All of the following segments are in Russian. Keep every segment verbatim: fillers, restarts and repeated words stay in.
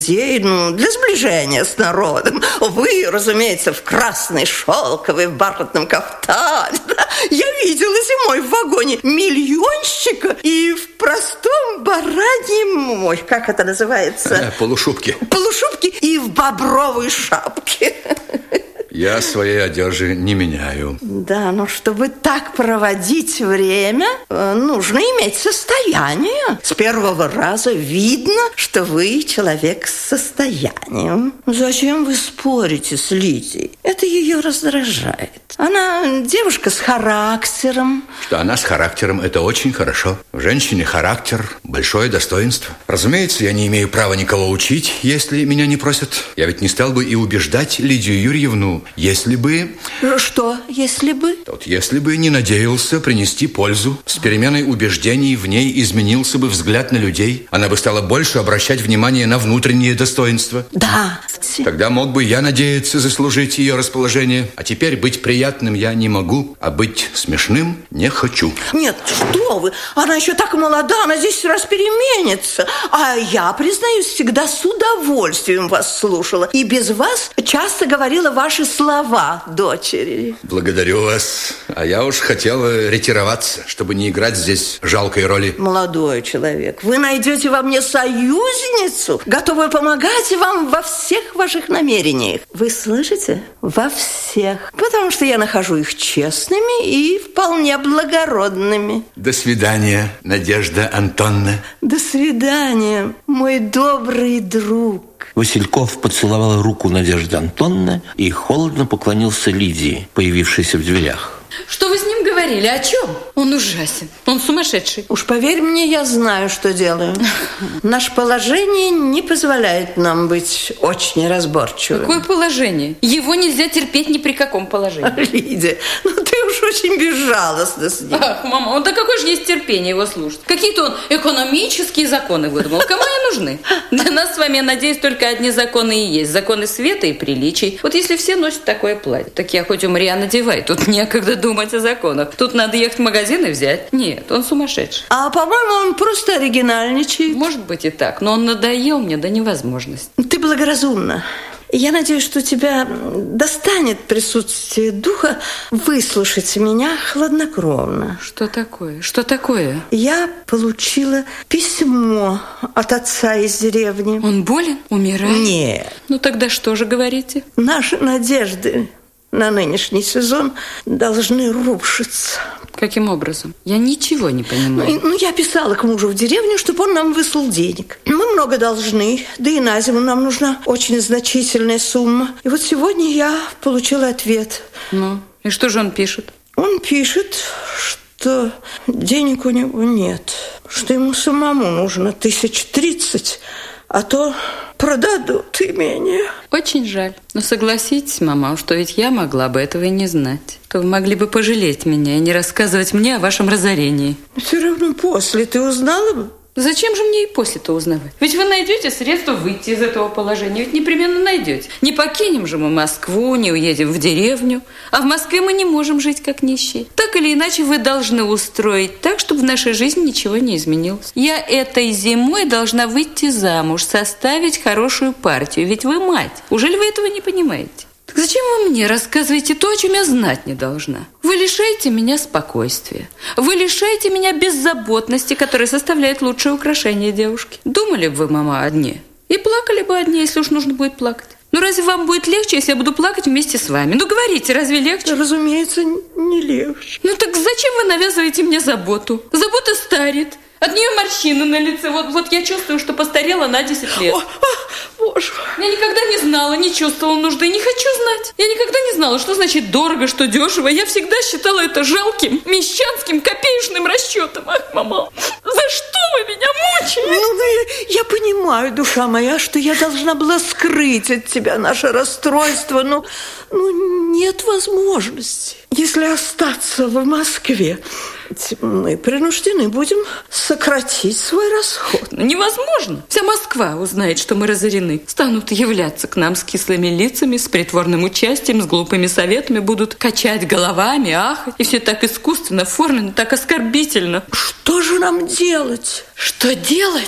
ну, для сближения с народом. Вы, разумеется, в красной шелковой, в бархатном кафтане. Я видела зимой в вагоне миллионщика и в простом бараньем, ой, как это называется? Полушубке. Полушубке и в бобровой шапке. Я своей одежды не меняю. Да, но чтобы так проводить время, нужно иметь состояние. С первого раза видно, что вы человек с состоянием. Зачем вы спорите с Лидией? Это ее раздражает. Она девушка с характером. Что она с характером, это очень хорошо. В женщине характер – большое достоинство. Разумеется, я не имею права никого учить, если меня не просят. Я ведь не стал бы и убеждать Лидию Юрьевну, если бы... Что, если бы? Вот если бы не надеялся принести пользу. С переменой убеждений в ней изменился бы взгляд на людей. Она бы стала больше обращать внимание на внутренние достоинства. Да. Тогда мог бы я надеяться заслужить ее расположение. А теперь быть приятным я не могу, а быть смешным не хочу. Нет, что вы, она еще так молода, она здесь раз переменится. А я, признаюсь, всегда с удовольствием вас слушала. И без вас часто говорила ваши слова дочери. Благодарю вас. А я уж хотела ретироваться, чтобы не играть здесь жалкой роли. Молодой человек, вы найдете во мне союзницу, готовую помогать вам во всех ваших намерениях. Вы слышите? Во всех. Потому что я нахожу их честными и вполне благородными. До свидания, Надежда Антоновна. До свидания, мой добрый друг. Васильков поцеловал руку Надежды Антоновны и холодно поклонился Лидии, появившейся в дверях. Что вы с ним говорили? О чем? Он ужасен. Он сумасшедший. Уж поверь мне, я знаю, что делаю. Наше положение не позволяет нам быть очень разборчивыми. Какое положение? Его нельзя терпеть ни при каком положении. Лидия, ну ты уж очень безжалостна с ним. Ах, мама, он да какое же есть терпение его слушать? Какие-то он экономические законы выдумал. Кому они нужны? Для нас с вами, я надеюсь, только одни законы и есть. Законы света и приличий. Вот если все носят такое платье, так я хоть умри, а надевай. Тут некогда думать о законах. Тут надо ехать в магазин и взять. Нет, он сумасшедший. А, по-моему, он просто оригинальничает. Может быть и так, но он надоел мне до невозможности. Ты благоразумна. Я надеюсь, что тебя достанет присутствие духа выслушать меня хладнокровно. Что такое? Что такое? Я получила письмо от отца из деревни. Он болен? Умирает? Нет. Ну тогда что же говорите? Наши надежды на нынешний сезон должны рушиться. Каким образом? Я ничего не понимаю. Ну, я писала к мужу в деревню, чтобы он нам выслал денег. Мы много должны, да и на зиму нам нужна очень значительная сумма. И вот сегодня я получила ответ. Ну, и что же он пишет? Он пишет, что денег у него нет, что ему самому нужно тысяч тридцать, а то продадут имение. Очень жаль. Но согласитесь, мама, что ведь я могла бы этого и не знать. То вы могли бы пожалеть меня и не рассказывать мне о вашем разорении. Все равно после ты узнала бы. Зачем же мне и после-то узнавать? Ведь вы найдете средства выйти из этого положения. Ведь непременно найдете. Не покинем же мы Москву, не уедем в деревню. А в Москве мы не можем жить как нищие. Так или иначе вы должны устроить так, чтобы в нашей жизни ничего не изменилось. Я этой зимой должна выйти замуж, составить хорошую партию. Ведь вы мать. Ужели вы этого не понимаете? Так зачем вы мне рассказываете то, о чем я знать не должна? Вы лишаете меня спокойствия. Вы лишаете меня беззаботности, которая составляет лучшее украшение девушки. Думали бы вы, мама, о дне? И плакали бы о дне, если уж нужно будет плакать. Ну разве вам будет легче, если я буду плакать вместе с вами? Ну говорите, разве легче? Разумеется, не легче. Ну так зачем вы навязываете мне заботу? Забота старит. От нее морщины на лице. Вот, вот я чувствую, что постарела на десять лет. О, о, Боже. Я никогда не знала, не чувствовала нужды, не хочу знать. Я никогда не знала, что значит дорого, что дешево. Я всегда считала это жалким, мещанским, копеечным расчетом. Ах, мама, за что вы меня мучаете? Ну, ну, я, я понимаю, душа моя, что я должна была скрыть от тебя наше расстройство, но ну, нет возможности. Если остаться в Москве, мы принуждены будем сократить свой расход. Невозможно. Вся Москва узнает, что мы разорены. Станут являться к нам с кислыми лицами, с притворным участием, с глупыми советами, будут качать головами, ахать. И все так искусственно оформлено, так оскорбительно. Что же нам делать? Что делать?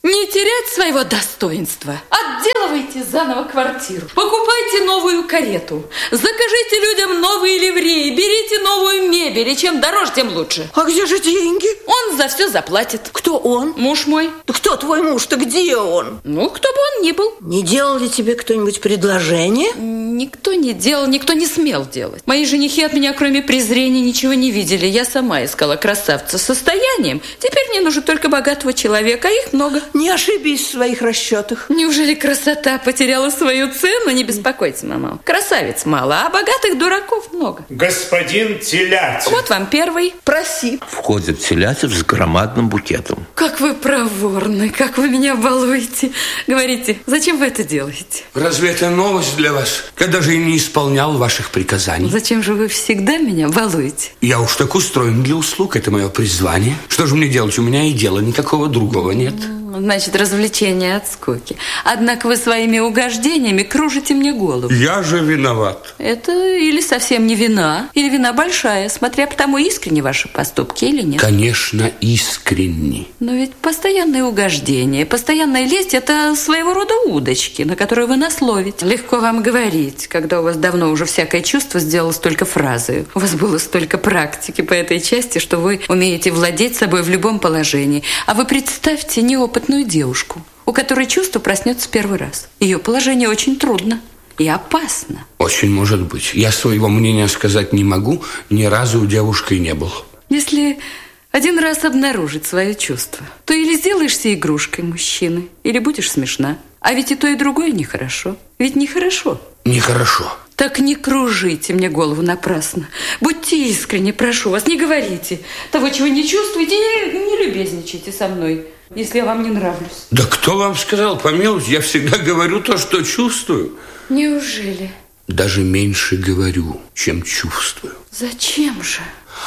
не терять своего достоинства. Отделывайте заново квартиру. Покупайте новую карету. Закажите людям новые ливреи. Берите новую мебель. И чем дороже, тем лучше. А где же деньги? Он за все заплатит. Кто он? Муж мой. Кто твой муж-то? Где он? Ну, кто бы он ни был. Не делал ли тебе кто-нибудь предложение? Никто не делал, никто не смел делать. Мои женихи от меня, кроме презрения, ничего не видели. Я сама искала красавца с состоянием. Теперь мне нужен только богатого человека, а их много. Не ошибись в своих расчетах. Неужели красота потеряла свою цену? Не беспокойтесь, мама. Красавиц мало, а богатых дураков много. Господин Телятин. Вот вам первый. Проси. Входит Телятин с громадным букетом. Как вы проворны, как вы меня балуете. Говорите, зачем вы это делаете? Разве это новость для вас? Когда же я не исполнял ваших приказаний? Зачем же вы всегда меня балуете? Я уж так устроен для услуг, это мое призвание. Что же мне делать? У меня и дела никакого другого нет. Значит, развлечение от скуки. Однако вы своими угождениями кружите мне голову. Я же виноват. Это или совсем не вина, или вина большая, смотря по тому, искренни ваши поступки или нет. Конечно, искренни. Но ведь постоянное угождение, постоянная лесть – это своего рода удочки, на которые вы нас ловите. Легко вам говорить, когда у вас давно уже всякое чувство сделалось только фразой. У вас было столько практики по этой части, что вы умеете владеть собой в любом положении. А вы представьте неопытную девушку, у которой чувство проснется первый раз. Ее положение очень трудно и опасно. Очень может быть. Я своего мнения сказать не могу, ни разу у девушки не был. Если один раз обнаружить свое чувство, то или сделаешься игрушкой мужчины, или будешь смешна. А ведь и то, и другое нехорошо. Ведь нехорошо. Нехорошо. Так не кружите мне голову напрасно. Будьте искренни, прошу вас, не говорите того, чего не чувствуете, не, не любезничайте со мной, если я вам не нравлюсь. Да кто вам сказал, помилуйте, я всегда говорю то, что чувствую. Неужели? Даже меньше говорю, чем чувствую. Зачем же?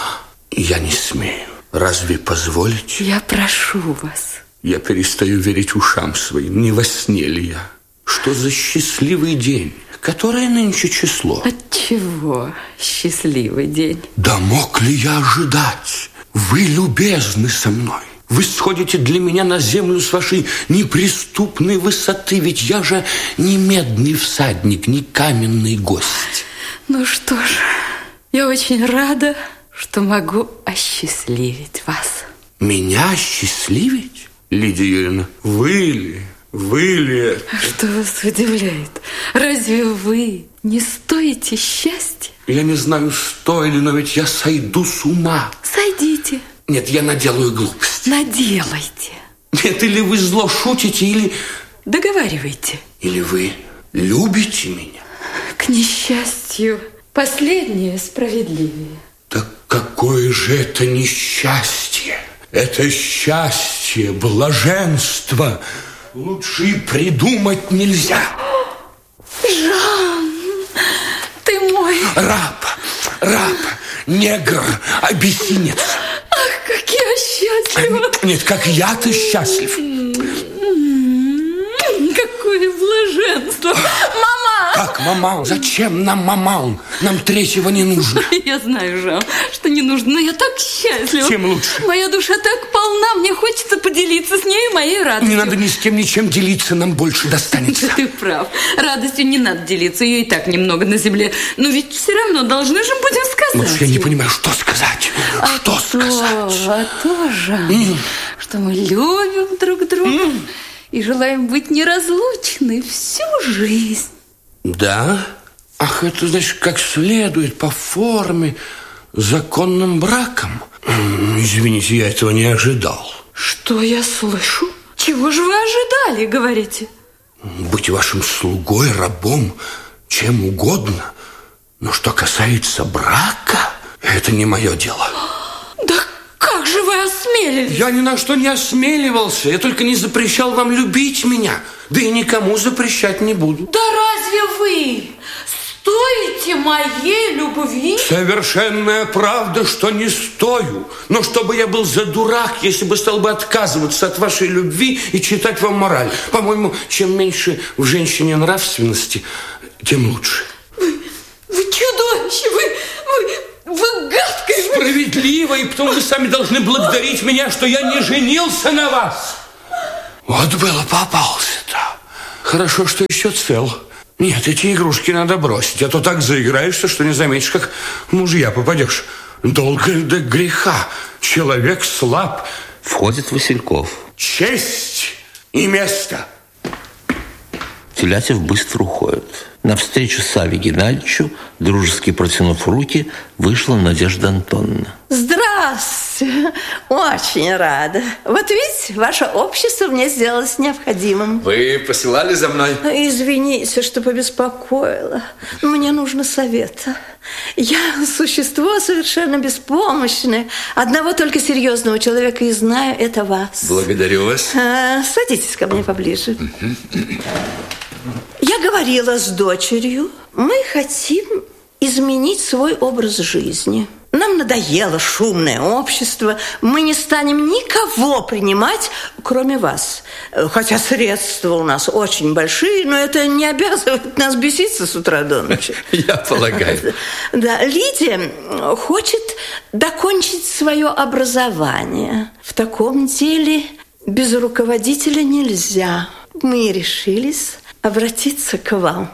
Я не смею. Разве позволите? Я прошу вас. Я перестаю верить ушам своим. Не во сне ли я? Что за счастливый день? Которое нынче число? Отчего счастливый день? Да мог ли я ожидать? Вы любезны со мной. Вы сходите для меня на землю с вашей неприступной высоты. Ведь я же не медный всадник, не каменный гость. Ну что ж, я очень рада, что могу осчастливить вас. Меня осчастливить? Лидия Юрьевна, вы ли? Вы ли? Что вас удивляет? Разве вы не стоите счастья? Я не знаю, стою ли, но ведь я сойду с ума. Сойдите. Нет, я наделаю глупость. Наделайте. Нет, или вы зло шутите, или... Договаривайте. Или вы любите меня? К несчастью, последнее справедливее. Так какое же это несчастье? Это счастье, блаженство... Лучше и придумать нельзя. Жан, ты мой... Раб, раб, негр, абиссинец. Ах, как я счастлива. Нет, как я-то счастлив. Какое блаженство. Мама! Как мамал? Зачем нам мамал? Нам третьего не нужно. Я знаю, Жан, что не нужно, но я так счастлива. Чем лучше? Моя душа так полна, мне хочется поделиться с ней моей радостью. Не надо ни с кем ничем делиться, нам больше достанется. Ты прав. Радостью не надо делиться, ее и так немного на земле. Но ведь все равно должны же будем сказать. Ну, я не понимаю, что сказать? А что то, сказать? А то, Жан, mm. что мы любим друг друга mm. и желаем быть неразлучны всю жизнь. Да? Ах, это значит, как следует, по форме, законным браком. Извините, я этого не ожидал. Что я слышу? Чего же вы ожидали, говорите? Быть вашим слугой, рабом, чем угодно. Но что касается брака, это не мое дело. Да как же вы осмелились? Я ни на что не осмеливался. Я только не запрещал вам любить меня. Да и никому запрещать не буду. Да разве вы стоите моей любви? Совершенная правда, что не стою. Но чтобы я был за дурак, если бы стал бы отказываться от вашей любви и читать вам мораль. По-моему, чем меньше в женщине нравственности, тем лучше. Вы, вы чудовище, вы, вы, вы гадкое. Справедливо, и потом вы сами должны благодарить меня, что я не женился на вас. Вот было попался-то. Хорошо, что еще цел. Нет, эти игрушки надо бросить, а то так заиграешься, что не заметишь, как в мужья попадешь. Долго до греха. Человек слаб. Входит Васильков. Честь и место. Телятев быстро уходит. Навстречу Саве Геннадьевичу, дружески протянув руки, вышла Надежда Антоновна. Здравствуйте. Очень рада. Вот видите, ваше общество мне сделалось необходимым. Вы посылали за мной? Извините, что побеспокоила. Мне нужно совета. Я существо совершенно беспомощное. Одного только серьезного человека и знаю, это вас. Благодарю вас. А, садитесь ко мне поближе. Я говорила с дочерью. Мы хотим изменить свой образ жизни. Нам надоело шумное общество. Мы не станем никого принимать, кроме вас. Хотя средства у нас очень большие, но это не обязывает нас беситься с утра до ночи. Я полагаю. Да, Лидия хочет докончить свое образование. В таком деле без руководителя нельзя. Мы решились обратиться к вам.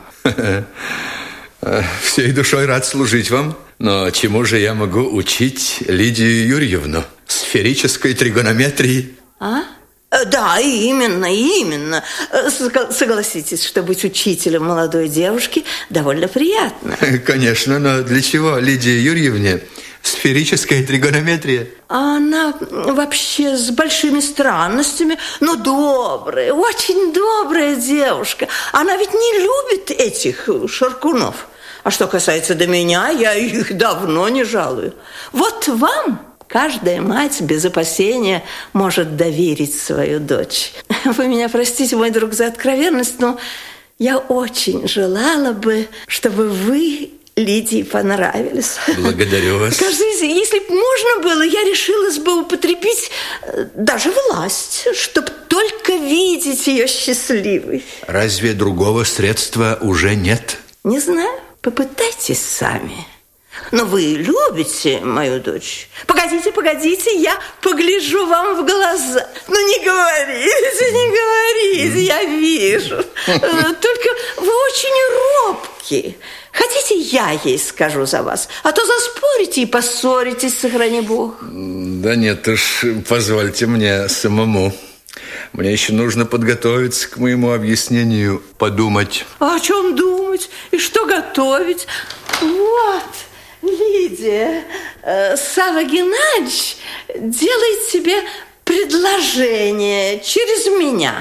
Всей душой рад служить вам. Но чему же я могу учить Лидию Юрьевну? Сферической тригонометрии? А? Да, именно, именно. Согласитесь, что быть учителем молодой девушки довольно приятно. Конечно, но для чего Лидии Юрьевне сферическая тригонометрия? Она вообще с большими странностями, но добрая, очень добрая девушка. Она ведь не любит этих шаркунов. А что касается до меня, я их давно не жалую. Вот вам каждая мать без опасения может доверить свою дочь. Вы меня простите, мой друг, за откровенность, но я очень желала бы, чтобы вы Лидии понравились. Благодарю вас. Кажется, если бы можно было, я решилась бы употребить даже власть, чтобы только видеть ее счастливой. Разве другого средства уже нет? Не знаю. Попытайтесь сами. Но вы любите мою дочь? Погодите, погодите, я погляжу вам в глаза. Ну, не говорите, не говорите, я вижу. Только вы очень робкие. Хотите, я ей скажу за вас? А то заспорите и поссоритесь, сохрани Бог. Да нет уж, позвольте мне самому. Мне еще нужно подготовиться к моему объяснению, подумать. А о чем думать? И что готовить? Вот, Лидия, э, Сава Геннадьевич делает тебе предложение через меня.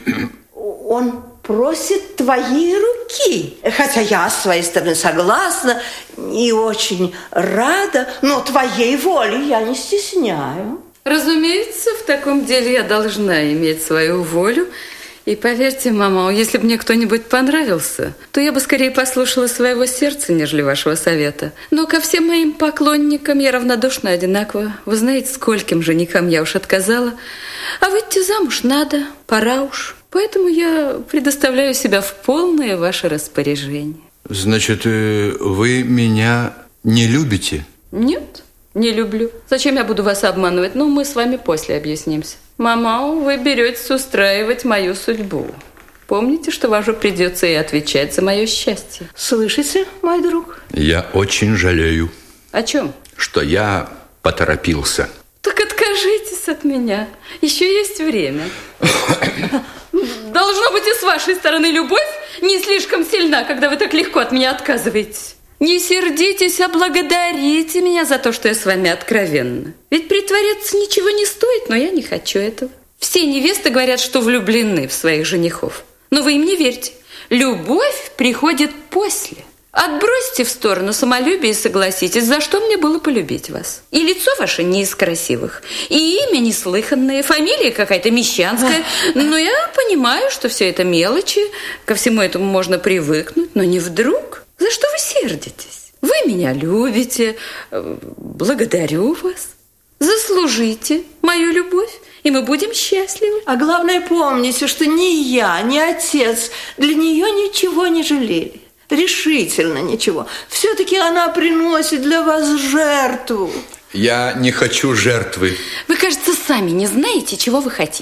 Он просит твоей руки. Хотя я с своей стороны согласна и очень рада, но твоей воли я не стесняю. Разумеется, в таком деле я должна иметь свою волю. И поверьте, мама, если бы мне кто-нибудь понравился, то я бы скорее послушала своего сердца, нежели вашего совета. Но ко всем моим поклонникам я равнодушна одинаково. Вы знаете, скольким женихам я уж отказала. А выйти замуж надо, пора уж. Поэтому я предоставляю себя в полное ваше распоряжение. Значит, вы меня не любите? Нет. Не люблю. Зачем я буду вас обманывать? Ну, мы с вами после объяснимся. Мама, вы беретесь устраивать мою судьбу. Помните, что вам же придется и отвечать за мое счастье. Слышите, мой друг? Я очень жалею. О чем? Что я поторопился. Так откажитесь от меня. Еще есть время. Должно быть, и с вашей стороны любовь не слишком сильна, когда вы так легко от меня отказываетесь. Не сердитесь, а благодарите меня за то, что я с вами откровенна. Ведь притворяться ничего не стоит, но я не хочу этого. Все невесты говорят, что влюблены в своих женихов. Но вы им не верьте. Любовь приходит после. Отбросьте в сторону самолюбие и согласитесь, за что мне было полюбить вас. И лицо ваше не из красивых, и имя неслыханное, фамилия какая-то мещанская. Но я понимаю, что все это мелочи, ко всему этому можно привыкнуть, но не вдруг. За что вы сердитесь? Вы меня любите, благодарю вас. Заслужите мою любовь, и мы будем счастливы. А главное, помните, что ни я, ни отец для нее ничего не жалели. Решительно ничего. Все-таки она приносит для вас жертву. Я не хочу жертвы. Вы, кажется, сами не знаете, чего вы хотите.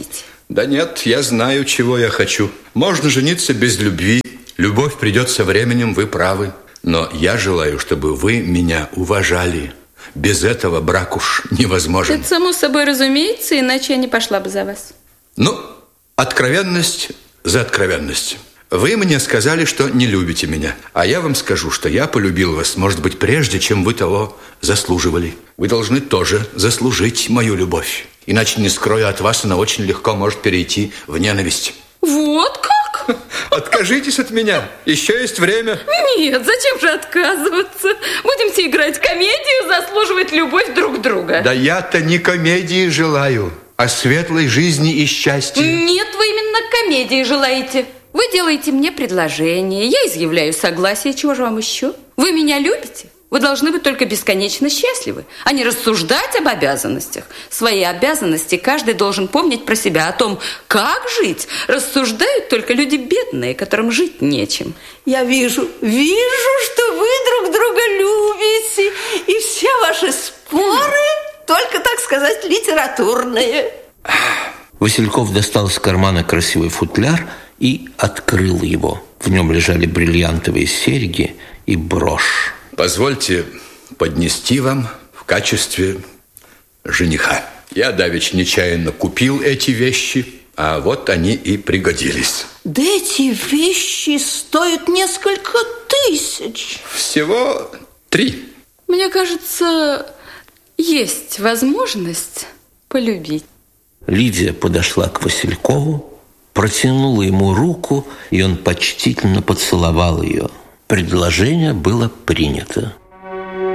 Да нет, я знаю, чего я хочу. Можно жениться без любви. Любовь придет со временем, вы правы. Но я желаю, чтобы вы меня уважали. Без этого брак уж невозможен. Это само собой разумеется, иначе я не пошла бы за вас. Ну, откровенность за откровенность. Вы мне сказали, что не любите меня. А я вам скажу, что я полюбил вас, может быть, прежде, чем вы того заслуживали. Вы должны тоже заслужить мою любовь. Иначе, не скрою от вас, она очень легко может перейти в ненависть. Вот как? Откажитесь от меня. Еще есть время. Нет, зачем же отказываться? Будемте играть комедию, заслуживать любовь друг друга. Да я-то не комедии желаю, а светлой жизни и счастья. Нет, вы именно комедии желаете. Вы делаете мне предложение, я изъявляю согласие, чего же вам еще? Вы меня любите? Вы должны быть только бесконечно счастливы, а не рассуждать об обязанностях. Свои обязанности каждый должен помнить про себя. О том, как жить, рассуждают только люди бедные, которым жить нечем. Я вижу, вижу, что вы друг друга любите, и все ваши споры только, так сказать, литературные. Васильков достал из кармана красивый футляр и открыл его. В нем лежали бриллиантовые серьги и брошь. Позвольте поднести вам в качестве жениха. Я давеча нечаянно купил эти вещи, а вот они и пригодились. Да эти вещи стоят несколько тысяч. Всего три. Мне кажется, есть возможность полюбить. Лидия подошла к Василькову, протянула ему руку, и он почтительно поцеловал ее. Предложение было принято.